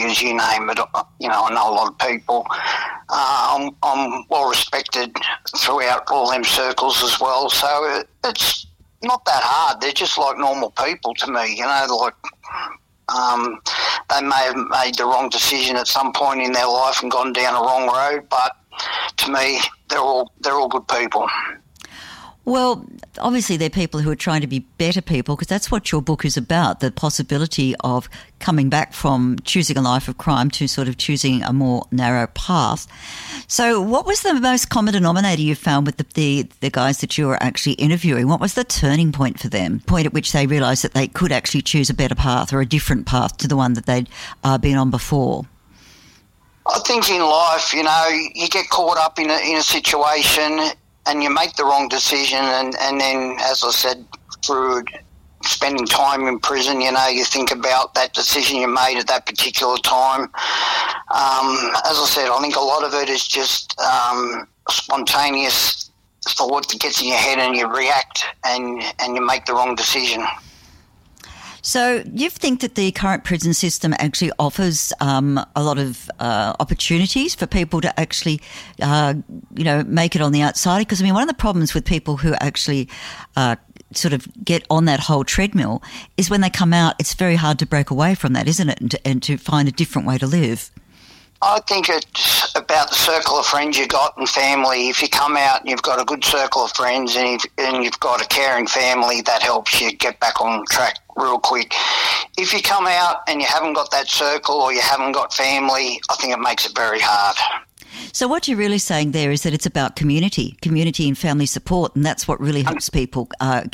Stevens, you name it. You know, I know a lot of people. I'm well respected throughout all them circles as well. So it's not that hard. They're just like normal people to me. You know, like they may have made the wrong decision at some point in their life and gone down a wrong road, but to me, they're all good people. Well, obviously they're people who are trying to be better people, because that's what your book is about, the possibility of coming back from choosing a life of crime to sort of choosing a more narrow path. So what was the most common denominator you found with the guys that you were actually interviewing? What was the turning point for them, point at which they realised that they could actually choose a better path or a different path to the one that they'd been on before? I think in life, you know, you get caught up in a situation and you make the wrong decision, and then, as I said, through spending time in prison, you know, you think about that decision you made at that particular time. As I said, I think a lot of it is just spontaneous thought that gets in your head and you react and you make the wrong decision. So you think that the current prison system actually offers a lot of opportunities for people to actually, make it on the outside? Because, I mean, one of the problems with people who actually sort of get on that whole treadmill is when they come out, it's very hard to break away from that, isn't it, and to find a different way to live? I think it's about the circle of friends you got and family. If you come out and you've got a good circle of friends and you've got a caring family, that helps you get back on track real quick. If you come out and you haven't got that circle or you haven't got family, I think it makes it very hard. So what you're really saying there is that it's about community and family support, and that's what really helps people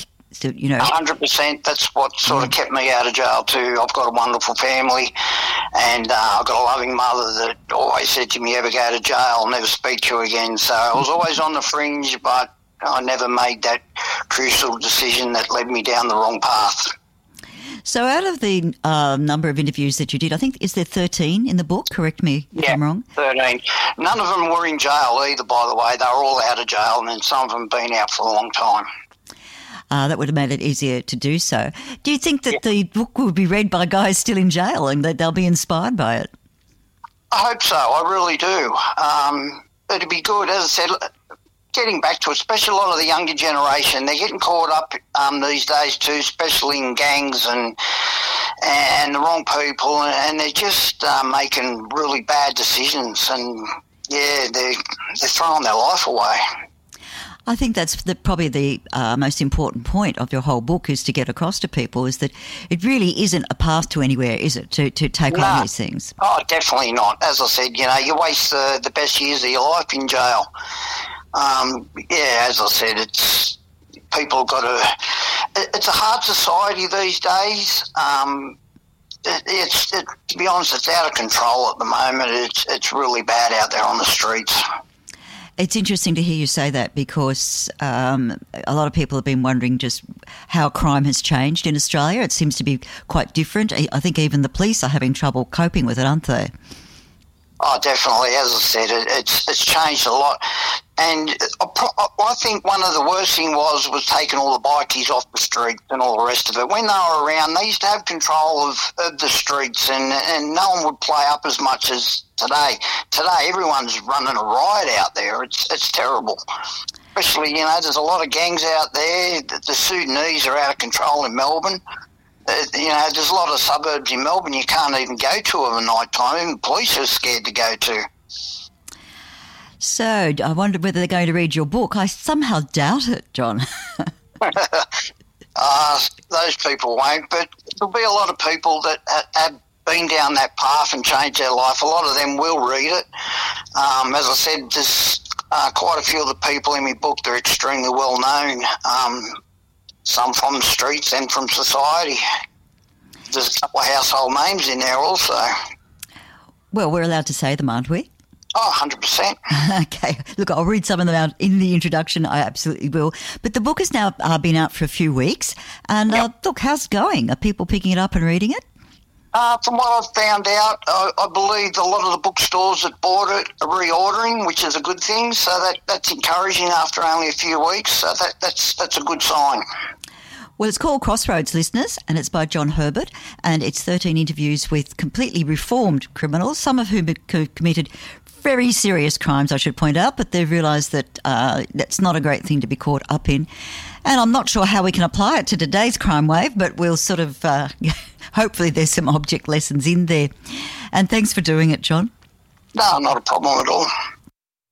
100%. That's what sort of kept me out of jail too. I've got a wonderful family, and I've got a loving mother that always said to me, "Ever go to jail, I'll never speak to you again." So I was always on the fringe, but I never made that crucial decision that led me down the wrong path. So out of the number of interviews that you did, I think, is there 13 in the book? Correct me if I'm wrong. 13. None of them were in jail either, by the way. They were all out of jail, and then some of them been out for a long time. That would have made it easier to do so. Do you think that the book would be read by guys still in jail and that they'll be inspired by it? I hope so. I really do. It'd be good. As I said, getting back to it, especially a lot of the younger generation, they're getting caught up these days too, especially in gangs and the wrong people, and they're just making really bad decisions, and they're throwing their life away. I think that's probably the most important point of your whole book, is to get across to people is that it really isn't a path to anywhere, is it, to take on these things? Oh, definitely not. As I said, you waste the best years of your life in jail. As I said, it's people got to. It's a hard society these days. To be honest, it's out of control at the moment. It's really bad out there on the streets. It's interesting to hear you say that, because a lot of people have been wondering just how crime has changed in Australia. It seems to be quite different. I think even the police are having trouble coping with it, aren't they? Oh, definitely. As I said, it's changed a lot. And I think one of the worst thing was taking all the bikies off the streets and all the rest of it. When they were around, they used to have control of the streets, and no one would play up as much as today. Today, everyone's running a riot out there. It's terrible. Especially, there's a lot of gangs out there. The Sudanese are out of control in Melbourne. There's a lot of suburbs in Melbourne you can't even go to at night time. Even police are scared to go to. So I wondered whether they're going to read your book. I somehow doubt it, John. Those people won't, but there'll be a lot of people that have been down that path and changed their life. A lot of them will read it. As I said, there's quite a few of the people in my book that are extremely well known. Some from the streets and from society. There's a couple of household names in there also. Well, we're allowed to say them, aren't we? Oh, 100%. Okay. Look, I'll read some of them out in the introduction. I absolutely will. But the book has now been out for a few weeks. And look, how's it going? Are people picking it up and reading it? From what I've found out, I believe a lot of the bookstores that bought it are reordering, which is a good thing. So that's encouraging after only a few weeks. So that's a good sign. Well, it's called Crossroads, listeners, and it's by John Herbert, and it's 13 interviews with completely reformed criminals, some of whom have committed very serious crimes, I should point out, but they've realised that that's not a great thing to be caught up in. And I'm not sure how we can apply it to today's crime wave, but we'll sort of, hopefully there's some object lessons in there. And thanks for doing it, John. No, not a problem at all.